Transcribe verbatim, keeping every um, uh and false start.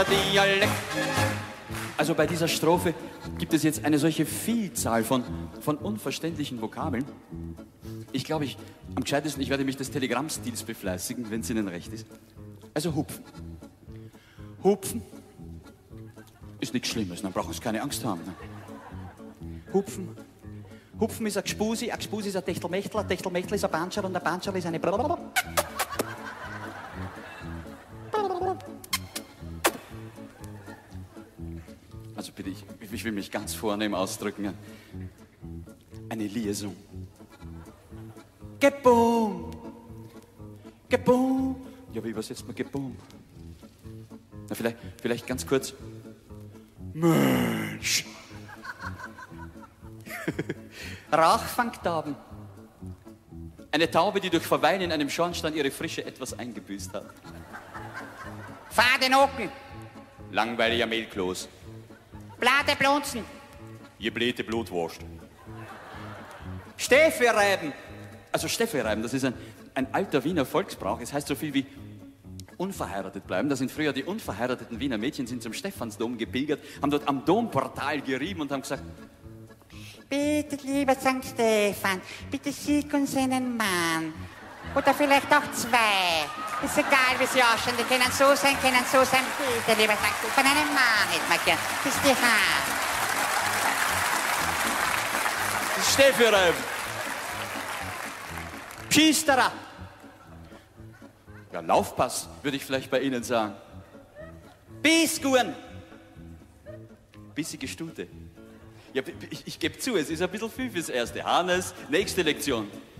Dialekt. Also bei dieser Strophe gibt es jetzt eine solche Vielzahl von, von unverständlichen Vokabeln. Ich glaube, ich, am gescheitesten, ich werde mich des Telegrammstils befleißigen, wenn es Ihnen recht ist. Also hupfen. Hupfen ist nichts Schlimmes, dann brauchen Sie keine Angst haben. Ne? Hupfen. Hupfen ist ein Gspusi, ein Gspusi ist ein Techtelmechtel, ein Techtelmechtel ist ein Banscherl und ein Banscherl ist eine Blablabla. Also bitte, ich, ich will mich ganz vornehm ausdrücken. Eine Liaison. Geboom! Geboom! Ja, wie übersetzt man Geboom? Na, vielleicht, vielleicht ganz kurz. Mensch! Rauchfangtauben. Eine Taube, die durch Verweilen in einem Schornstein ihre Frische etwas eingebüßt hat. Fadenocken. Langweiliger Mehlkloß. Blate Blunzen. Ihr blähte Blutwurst. Steffi-Reiben. Also Steffi-Reiben, das ist ein, ein alter Wiener Volksbrauch. Es heißt so viel wie unverheiratet bleiben. Da sind früher die unverheirateten Wiener Mädchen sind zum Stephansdom gepilgert, haben dort am Domportal gerieben und haben gesagt, bitte, lieber Sankt Stephan, bitte schick uns einen Mann. Oder vielleicht auch zwei. Ist egal, wie sie ausschauen. Die können so sein, können so sein. Bitte, lieber Sankt Stephan, einen Mann hätte man gern. Das ist die Hand. Steffi-Reiben. Pschisterer. Ja, Laufpass, würde ich vielleicht bei Ihnen sagen. Bissguren. Bissige Stute. Ja, ich, ich gebe zu, es ist ein bisschen viel fürs Erste. Hannes, nächste Lektion.